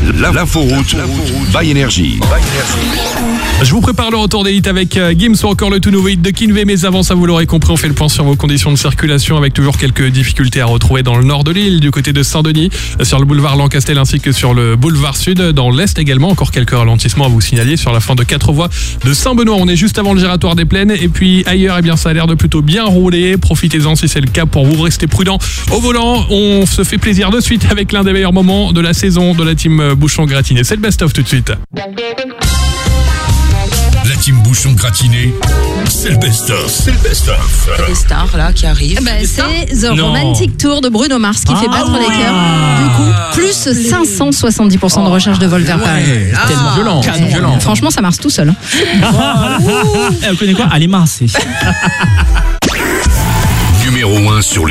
L'inforoute by Énergie. Je vous prépare le retour des hits avec Gims ou encore le tout nouveau hit de Kinvey, mais avant ça, vous l'aurez compris, on fait le point sur vos conditions de circulation avec toujours quelques difficultés à retrouver dans le nord de l'île, du côté de Saint-Denis, sur le boulevard Lancastel ainsi que sur le boulevard Sud, dans l'Est également, encore quelques ralentissements à vous signaler sur la fin de 4 voies de Saint-Benoît. On est juste avant le giratoire des Plaines et puis ailleurs, eh bien, ça a l'air de plutôt bien rouler. Profitez-en si c'est le cas pour vous, restez prudent au volant. On se fait plaisir de suite avec l'un des meilleurs moments de la saison de la team Bouchon Gratiné. C'est le best-of tout de suite. La team Bouchon Gratiné, c'est le best-of. Les stars là qui arrivent. C'est The Romantic Tour de Bruno Mars qui fait battre les cœurs. Du coup, plus 570% de recherche de vol vers Paris. Tellement violent. Franchement, ça marche tout seul. Vous connaissez quoi? Allez, Mars. Numéro 1 sur les